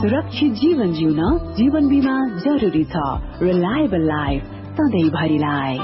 सुरक्षित जीवन जिउन जीवन बीमा जरुरी छ। Reliable life सधैँभरिलाई।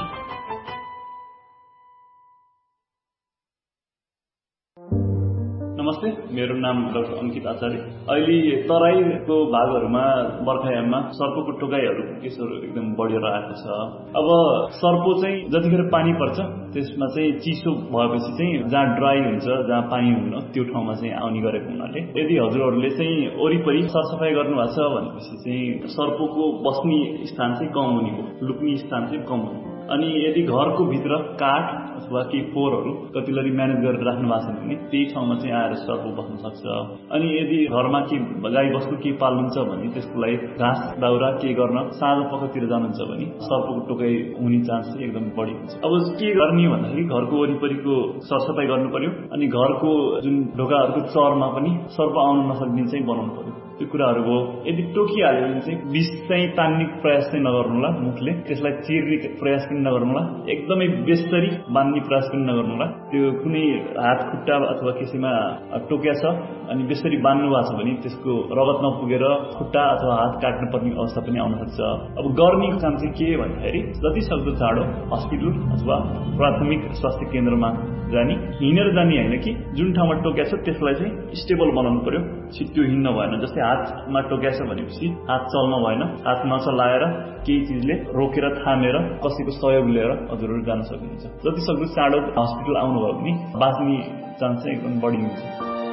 नमस्ते, मेरो नाम डाक्टर अंकित आचार्य। अहिले तराईको भागहरूमा बर्खायाममा सर्पको टोकाइहरू केसहरू एकदम बढेर आएको छ। अब सर्पो चाहिँ जतिखेर पानी पर्छ त्यसमा चाहिँ चिसो भएपछि चाहिँ जहाँ ड्राई हुन्छ, जहाँ पानी हुन्न त्यो ठाउँमा चाहिँ आउने गरेको हुनाले यदि हजुरहरूले चाहिँ वरिपरि सरसफाई गर्नुभएको छ भनेपछि चाहिँ सर्पको बस्ने स्थान चाहिँ कम हुने हो, लुक्ने स्थान चाहिँ कम हुने। अनि यदि घरको भित्र काठ अथवा केही फोहोरहरू कतिलरी म्यानेज गरेर राख्नु भएको छ भने त्यही ठाउँमा चाहिँ आएर सर्प बस्न सक्छ। अनि यदि घरमा के गाई बस्तु के पाल्नुहुन्छ भने त्यसको लागि घाँस दाउरा के गर्न साँझ पखतिर जानुहुन्छ भने सर्पको टोकाइ हुने चान्स चाहिँ एकदम बढी हुन्छ। अब के गर्ने भन्दाखेरि घरको वरिपरिको सरसफाई गर्नु पर्यो। अनि घरको जुन ढोकाहरूको चरमा पनि सर्प आउन नसक्ने चाहिँ बनाउनु पर्यो। त्यो कुराहरू हो। यदि टोकिहाल्यो भने चाहिँ विष चाहिँ तान्ने प्रयास चाहिँ नगर्नुहोला, मुखले त्यसलाई चिर्ने प्रयास पनि नगर्नुहोला, एकदमै बेस्तरी बान्ने प्रयास पनि नगर्नुहोला। त्यो कुनै हात खुट्टा अथवा कसैमा टोक्या छ अनि बेस्तरी बान्नु भएको छ भने त्यसको रगत नपुगेर खुट्टा अथवा हात काट्नु पर्ने अवस्था पनि आउन सक्छ। अब गर्ने काम चाहिँ के भन्दाखेरि जति सक्दो चाँडो हस्पिटल अथवा प्राथमिक स्वास्थ्य केन्द्रमा जाने, हिँडेर जाने होइन कि जुन ठाउँमा टोक्या छ त्यसलाई चाहिँ स्टेबल बनाउनु पर्यो। छिट्टो हिँड्न भएन। जस्तै हातमा टोक्या छ भनेपछि हात चल्न भएन, हात नचलाएर केही चिजले रोकेर थामेर कसैको सहयोग लिएर हजुरहरू जान सकिन्छ। जति सक्दो चाँडो हस्पिटल आउनुभयो भने बाँच्ने चान्स चाहिँ एकदम बढी हुन्छ।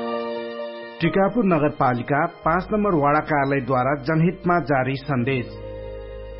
टिकापुर नगरपालिका 5 नम्बर वडा कार्यालयद्वारा जनहितमा जारी सन्देश।